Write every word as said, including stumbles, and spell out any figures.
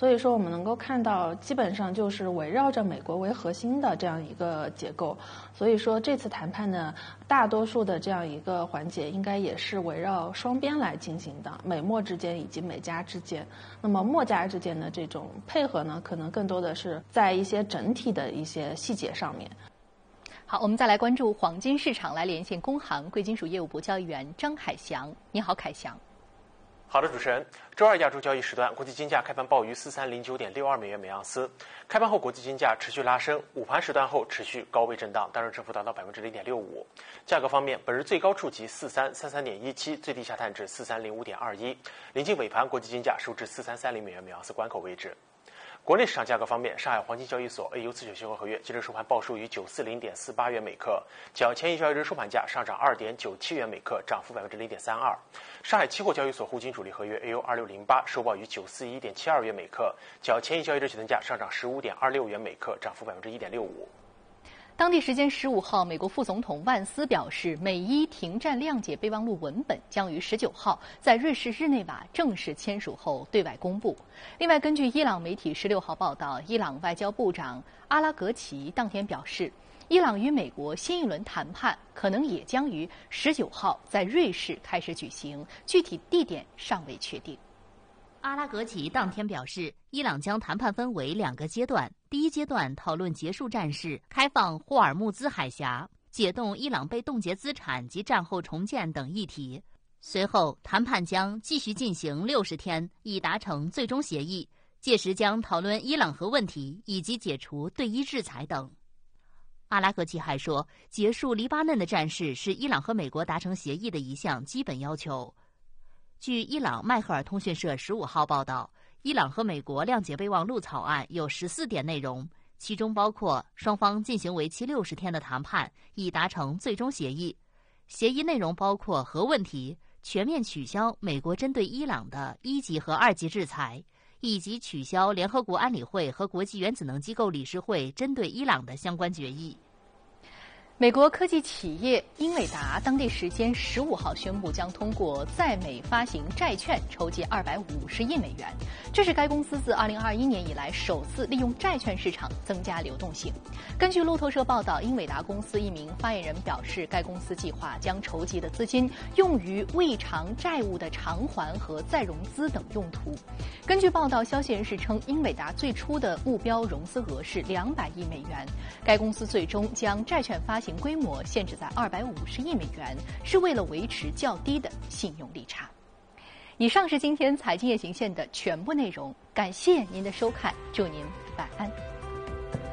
所以说我们能够看到，基本上就是围绕着美国为核心的这样一个结构。所以说这次谈判呢，大多数的这样一个环节应该也是围绕双边来进行的，美墨之间以及美加之间。那么墨加之间的这种配合呢，可能更多的是在一些整体的一些细节上面。 好，我们再来关注黄金市场，来连线工行贵金属业务部交易员张凯翔。你好，凯翔。 好的，主持人。周二亚洲交易时段，国际金价开盘报于四三零九点六二美元每盎司。开盘后，国际金价持续拉升，午盘时段后持续高位震荡，单日振幅达到百分之零点六五。价格方面，本日最高触及四三三三点一七，最低下探至四三零五点二一。临近尾盘，国际金价收至四三三零美元每盎司关口位置。国内市场价格方面，上海黄金交易所 A 油自选现货合约今日收盘报收于九四零点四八元每克，较前一交易日收盘价上涨二点九七元每克，涨幅百分之零点三二。上海期货交易所沪金主力合约 A 油二六零八收报于九四一点七二元每克，较前一交易日起登价上涨十五点二六元每克，涨幅百分之一点六五。 当地时间十五号，美国副总统万斯表示，美伊停战谅解备忘录文本将于十九号在瑞士日内瓦正式签署后对外公布。另外，根据伊朗媒体十六号报道，伊朗外交部长阿拉格齐当天表示，伊朗与美国新一轮谈判可能也将于十九号在瑞士开始举行，具体地点尚未确定。 阿拉格齐当天表示，伊朗将谈判分为两个阶段，第一阶段讨论结束战事、开放霍尔木兹海峡、解冻伊朗被冻结资产及战后重建等议题。随后，谈判将继续进行六十天，以达成最终协议，届时将讨论伊朗核问题以及解除对伊制裁等。阿拉格齐还说，结束黎巴嫩的战事是伊朗和美国达成协议的一项基本要求。据伊朗迈赫尔通讯社十五号报道，伊朗和美国谅解备忘录草案有十四点内容，其中包括双方进行为期六十天的谈判，以达成最终协议。协议内容包括核问题、全面取消美国针对伊朗的一级和二级制裁，以及取消联合国安理会和国际原子能机构理事会针对伊朗的相关决议。 美国科技企业英伟达当地时间十五号宣布，将通过在美发行债券筹集二百五十亿美元，这是该公司自二零二一年以来首次利用债券市场增加流动性。根据路透社报道，英伟达公司一名发言人表示，该公司计划将筹集的资金用于未偿债务的偿还和再融资等用途。根据报道，消息人士称，英伟达最初的目标融资额是两百亿美元，该公司最终将债券发行规模限制在二百五十亿美元，是为了维持较低的信用利差。以上是今天财经夜行线的全部内容，感谢您的收看，祝您晚安。